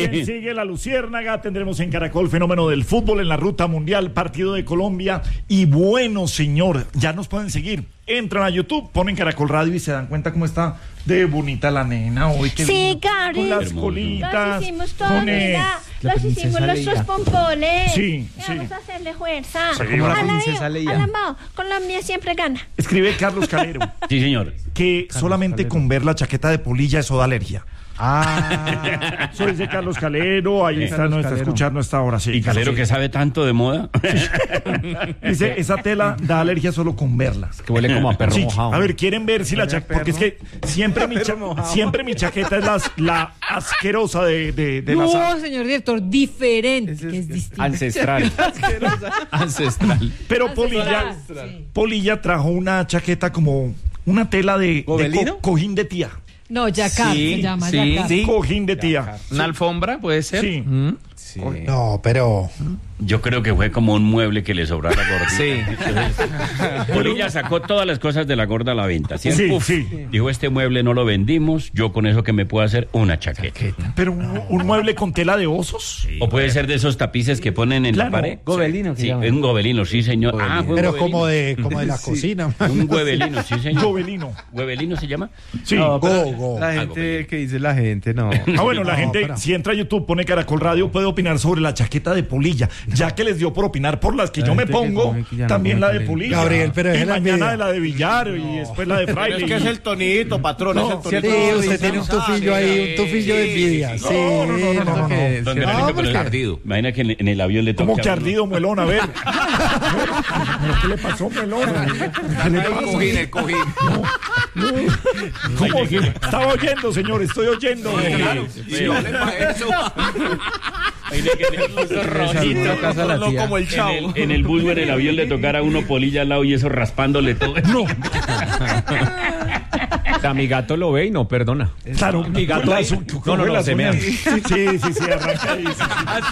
También sigue la Luciérnaga. Tendremos en Caracol Fenómeno del Fútbol en la Ruta Mundial, partido de Colombia. Y bueno, señor, ya nos pueden seguir. Entran a YouTube, ponen Caracol Radio y se dan cuenta cómo está de bonita la nena hoy. Sí, Gabriel. Con las colitas. Los hicimos todos, mira. Los hicimos nuestros pompones. Sí, sí. Vamos a hacerle fuerza. Sí, como la princesa Leia. Alambao, Colombia siempre gana. Escribe Carlos Calero. Sí, señor. Que Carlos solamente Calero. con ver la chaqueta de polilla eso da alergia. Soy de Carlos Calero, ahí está, Carlos no está Calero. escuchando hasta ahora. Sí, Y Calero que sabe tanto de moda. dice, esa tela da alergia solo con verla. Que huele como a perro Sí, mojado. a ver, quieren ver si la chaqueta, porque es que siempre siempre mi chaqueta es la asquerosa de No, la señor director, diferente, que es distinto. Ancestral. Ancestral. Pero Polilla, Sí. Polilla trajo una chaqueta como una tela de ¿Gobelino? cojín de tía. No, Yacar se llama, Yacar. Cojín de tía. ¿Una alfombra puede ser? Sí. Sí. No, pero Yo creo que fue como un mueble que le sobró a la gordita. Sí. Polilla sacó todas las cosas de la gorda a la venta. ¿Sí? Sí, Uf, sí. Dijo, este mueble no lo vendimos, yo con eso que me puedo hacer una chaqueta. Pero un mueble con tela de osos. O puede ser de esos tapices que ponen en Claro. la pared. Gobelino, que Sí, llaman. es un gobelino, sí, señor. Gobelino. Ah, fue un pero gobelino. como de la cocina. Un huevelino, sí, señor. Gobelino. ¿Huevelino se llama? Sí. No, pero Go. La gente, ¿qué dice la gente? No. Ah, bueno, la No, gente, pero- si entra a YouTube, pone Caracol Radio, puede opinar sobre la chaqueta de Polilla. Ya que les dio por opinar por las que La yo me gente que pongo, coge que ya no también la de puede Polilla. Gabriel, pero y deje la mañana envidia. de la de Villar y después la de Fraile. Es que es el tonito, patrón, No, es el tonito. Sí, usted tiene un tufillo ahí, un tufillo de envidia. Sí, no. Que- Donde no, la gente porque- con el ardido. Imagina que en el avión le toca. Como que a uno. ardido, Muelón, a ver. ¿Qué le pasó, Muelón? ¿Qué le pasó? El cojín. ¿Cómo que? Estaba oyendo, señor, estoy oyendo. Claro, y yo le para eso. Imagina que en el- Casa de la No tía. como el chavo. en el bus o en el avión le tocara a uno Polilla al lado y eso raspándole todo. No. Mi gato lo ve y no perdona. Claro, Mi gato ahí- no, se mea. Sí, arranca ahí. Sí.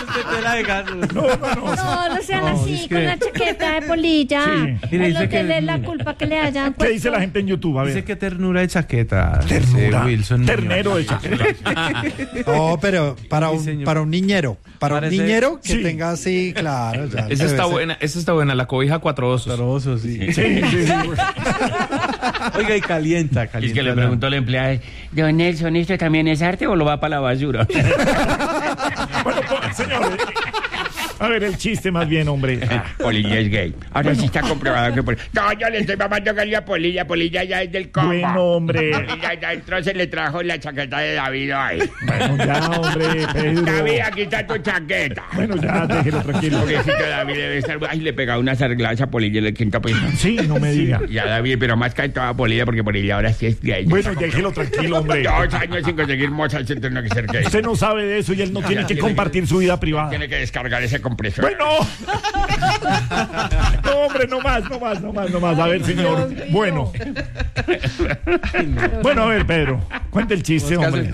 No sean así es con que- la chaqueta de Polilla. Sí. Y le Es dice lo que que- es la culpa que le hayan ¿Qué puesto. dice la gente en YouTube? A Dice ver. que ternura de chaqueta. Ternura. Dice Wilson. Ternero de chaqueta. No, pero para Sí, señor. un niñero. Para Parece- un niñero que Sí. tenga así, claro. Ya, Esa debe está ser. buena, esa está buena, la cobija cuatro osos. Cuatro osos, sí. Sí. Oiga, y calienta. Y es que le preguntó al empleado, don Nelson, ¿esto también es arte o lo va para la basura? Bueno, señor. A ver, el chiste más bien, hombre. Polilla es gay. Ahora sí está comprobado que Polilla... No, yo le estoy mamando gallo a Polilla. Polilla ya es del combo. Bueno, hombre. Polilla ya entró, se le trajo la chaqueta de David ahí. Bueno, ya, hombre, Pedro. David, aquí está tu chaqueta. Bueno, ya, déjelo tranquilo. Pobrecito David debe estar... Ay, le pegaba unas arregladas a Polilla en el quinto piso. Sí, no me diga. Ya, David, pero más que todo a Polilla, porque Polilla ahora sí es gay. Bueno, déjelo tranquilo, hombre. 2 años sin conseguir moza, se tiene que ser gay. Usted no sabe de eso y él no tiene que tiene compartir su vida privada. Tiene que descargar ese compresor. Bueno. No, hombre, no más. A ver, señor. Bueno. Bueno, a ver, Pedro. Cuente el chiste, hombre.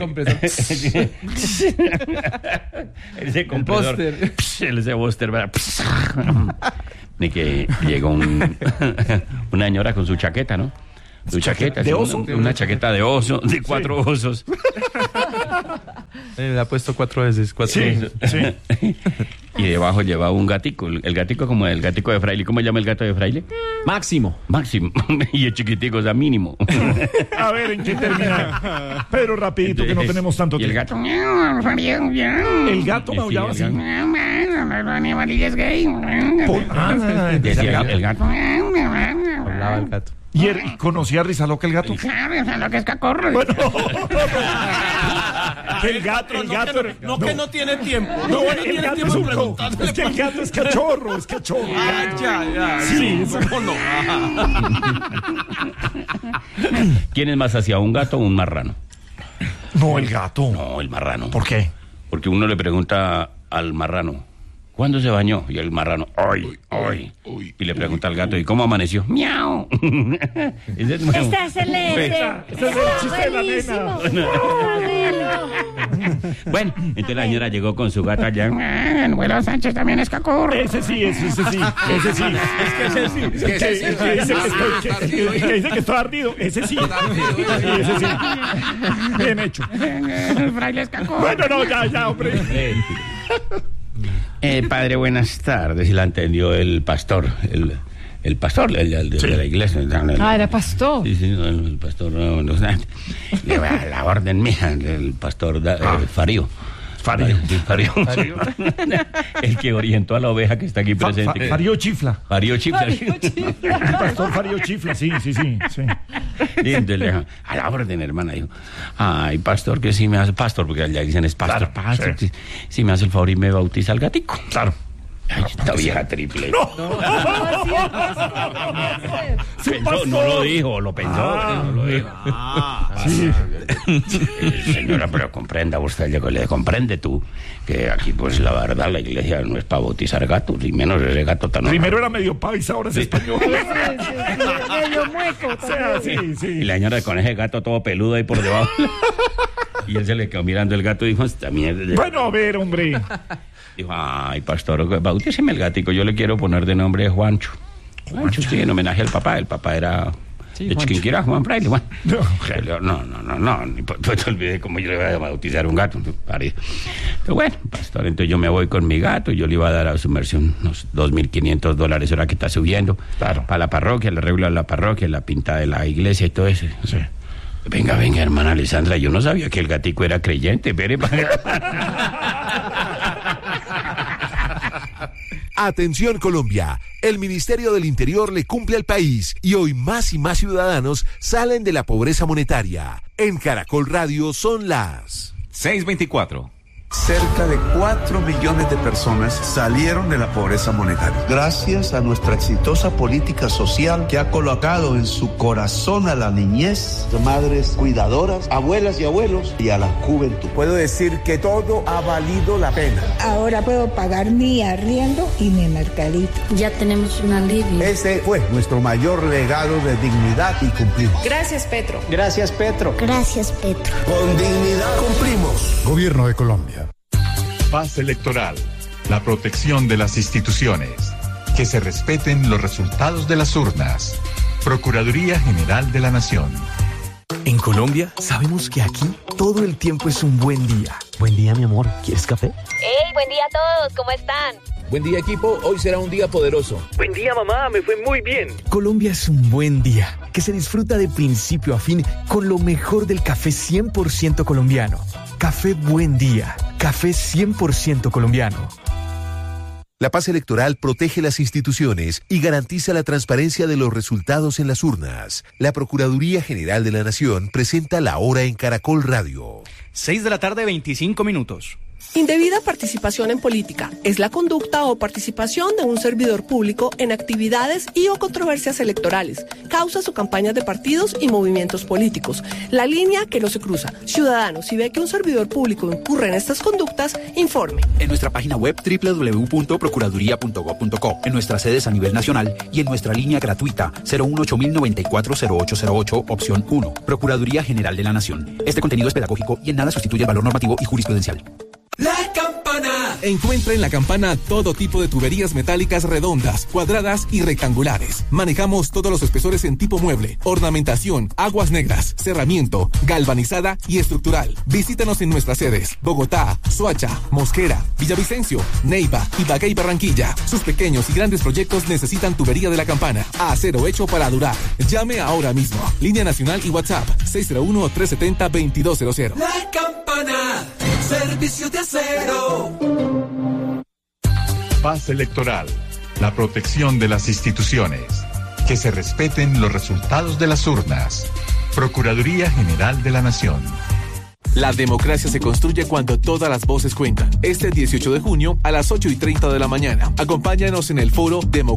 Ese compresor. Buster. Ese Buster, ¿verdad? De que llegó una señora con su chaqueta, ¿no? Su chaqueta. ¿De sí, oso? Una chaqueta de oso, de 4 osos. Le ha puesto 4 veces. Sí. Y debajo llevaba un gatico. El gatico como el gatico de Fraile. ¿Cómo se llama el gato de Fraile? Máximo. Máximo. Y el chiquitico, o sea, mínimo. A ver, ¿en qué termina? Pedro, rapidito, que no tenemos tanto Y el tiempo. gato... El gato maullaba así. Decía el gato... Hablaba el gato. ¿Y conocía a Rizaloca el gato? Lo que es cacorro. Bueno, el gato. No, que no tiene tiempo. No, No, el tiene gato es tiempo un preguntándole. Es que el gato es cachorro. Ah, ya. Sí, ¿Cómo no? ¿Quién es más hacia un gato o un marrano? No, el gato. No, el marrano. ¿Por qué? Porque uno le pregunta al marrano, ¿cuándo se bañó? Y el marrano, hoy. Y le pregunta al gato, ¿y cómo amaneció? ¡Miau! Ese es nuevo. Está excelente. Ese es el chiste de la Buenísimo. nena. Está bueno. Bueno, entonces la señora llegó con su gato allá. Abuelo Sánchez también es cacurro. Ese sí. Es que ese sí. Que dice que está ardido. Ese sí. Ese sí. Bien hecho. El fraile es cacurro. Bueno, no, ya, hombre. Padre, buenas tardes. Y la entendió el pastor. El pastor de la iglesia. Era pastor. Sí, el pastor. Le voy a la orden mía, el pastor Farío. Farío. El que orientó a la oveja que está aquí presente. Farío Chifla. Farío Chifla. El pastor Farío Chifla, sí. Y entonces, a la orden, hermana, dijo: ay, pastor, que si me hace, pastor, porque allá dicen es pastor, Claro, pastor, sí. si me hace el favor y me bautiza al gatico. Claro. Ay, esta vieja triple. Su pastor. No lo dijo, lo pensó, pero no lo dijo. Sí. Señora, pero comprenda usted, le comprende tú que aquí, pues, la verdad, la iglesia no es para bautizar gatos, y menos ese gato tan Primero era medio paisa, ahora es español. Medio mueco. O sea, sí. Y la señora con ese gato todo peludo ahí por debajo. Y él se le quedó mirando el gato y dijo: esta mierda. Bueno, a ver, hombre. Dijo: ay, pastor, bautíceme el gatico, yo le quiero poner de nombre Juancho. Juancho, sí, en homenaje al papá. El papá era de Chiquinquirá, Juan Fraile. Bueno, no, ni te olvidé cómo yo le iba a bautizar un gato. Pero bueno, pastor, entonces yo me voy con mi gato y yo le iba a dar a su merced unos $2,500, ahora que está subiendo. Claro. Para la parroquia, el arreglo de la parroquia, la pinta de la iglesia y todo eso. Sí. Venga, hermana Alessandra, yo no sabía que el gatico era creyente. Atención Colombia, el Ministerio del Interior le cumple al país y hoy más y más ciudadanos salen de la pobreza monetaria. En Caracol Radio son las 6:24. Cerca de 4 millones de personas salieron de la pobreza monetaria. Gracias a nuestra exitosa política social que ha colocado en su corazón a la niñez, madres cuidadoras, abuelas y abuelos y a la juventud. Puedo decir que todo ha valido la pena. Ahora puedo pagar mi arriendo y mi mercadito. Ya tenemos un alivio. Ese fue nuestro mayor legado de dignidad y cumplimos. Gracias, Petro. Gracias, Petro. Gracias, Petro. Con dignidad cumplimos. Gobierno de Colombia. Paz electoral, la protección de las instituciones, que se respeten los resultados de las urnas. Procuraduría General de la Nación. En Colombia sabemos que aquí todo el tiempo es un buen día. Buen día, mi amor. ¿Quieres café? ¡Hey! Buen día a todos. ¿Cómo están? Buen día, equipo. Hoy será un día poderoso. Buen día, mamá. Me fue muy bien. Colombia es un buen día que se disfruta de principio a fin con lo mejor del café 100% colombiano. Café Buen Día. Café 100% colombiano. La paz electoral protege las instituciones y garantiza la transparencia de los resultados en las urnas. La Procuraduría General de la Nación presenta la hora en Caracol Radio. 6:25 p.m. Indebida participación en política es la conducta o participación de un servidor público en actividades y o controversias electorales, causas o campañas de partidos y movimientos políticos. La línea que no se cruza. Ciudadanos, si ve que un servidor público incurre en estas conductas, informe. En nuestra página web www.procuraduría.gov.co, en nuestras sedes a nivel nacional y en nuestra línea gratuita 018-094-0808, opción 1. Procuraduría General de la Nación. Este contenido es pedagógico y en nada sustituye el valor normativo y jurisprudencial. La Campana. Encuentra en La Campana todo tipo de tuberías metálicas redondas, cuadradas y rectangulares. Manejamos todos los espesores en tipo mueble, ornamentación, aguas negras, cerramiento, galvanizada y estructural. Visítanos en nuestras sedes: Bogotá, Soacha, Mosquera, Villavicencio, Neiva, Ibagué y Barranquilla. Sus pequeños y grandes proyectos necesitan tubería de La Campana. Acero hecho para durar. Llame ahora mismo. Línea nacional y WhatsApp 601-370-2200. La Campana. Servicio de acero. Paz electoral, la protección de las instituciones, que se respeten los resultados de las urnas. Procuraduría General de la Nación. La democracia se construye cuando todas las voces cuentan. Este 18 de junio a las 8:30 de la mañana. Acompáñanos en el foro Democracia